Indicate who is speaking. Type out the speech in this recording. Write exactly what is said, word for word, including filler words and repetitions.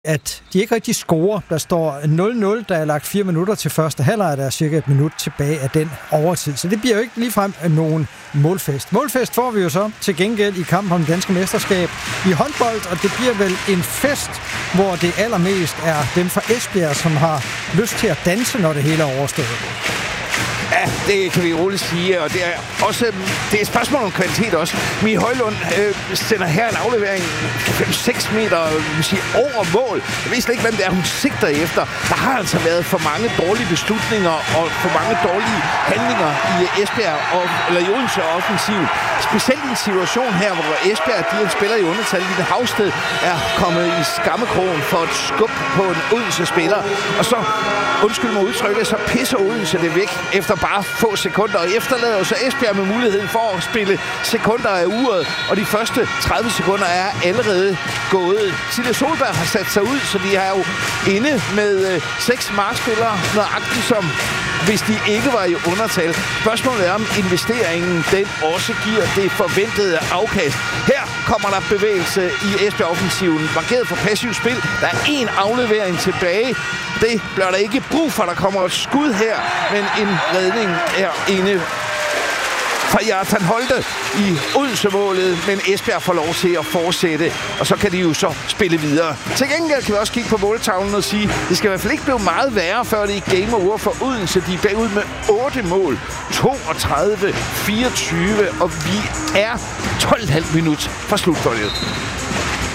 Speaker 1: at de ikke rigtig scorer. Der står nul nul, der er lagt fire minutter til første halvleg, der er cirka et minut tilbage af den overtid. Så det bliver jo ikke ligefrem nogen målfest. Målfest får vi jo så til gengæld i kampen om det danske mesterskab i håndbold, og det bliver vel en fest, hvor det allermest er dem fra Esbjerg, som har lyst til at danse, når det hele er overstået.
Speaker 2: Ja, det kan vi roligt sige, og det er også det er et spørgsmål om kvalitet også. Mie Højlund øh, sender her en aflevering fem seks meter vil sige, over mål. Jeg ved slet ikke, hvem det er, hun sigter efter. Der har altså været for mange dårlige beslutninger og for mange dårlige handlinger i Esbjerg og, eller i Odense offensiv. Specielt i en situation her, hvor Esbjerg, de spiller i undertal, Line Havsted er kommet i skammekrogen for et skub på en Odense-spiller. Og så, undskyld mig udtrykket, så pisser Odense det væk efter bare få sekunder, og efterlader så Esbjerg med muligheden for at spille sekunder af uret, og de første tredive sekunder er allerede gået. Silje Solberg har sat sig ud, så de er jo inde med øh, seks markspillere, nøjagtigt som hvis de ikke var i undertal. Spørgsmålet er, om investeringen den også giver det forventede afkast. Her kommer der bevægelse i Esbjerg-offensiven. Markeret for passiv spil. Der er en aflevering tilbage. Det bliver der ikke brug for. Der kommer et skud her, men en redning er inde fra Jartan Holte i Odense-målet, men Esbjerg får lov til at fortsætte, og så kan de jo så spille videre. Til gengæld kan vi også kigge på måltavlen og sige, det skal i hvert fald ikke blive meget værre, før det er game over for Odense. De er bagud med otte mål, toogtredive fireogtyve, og vi er tolv komma fem minut fra slutfældet.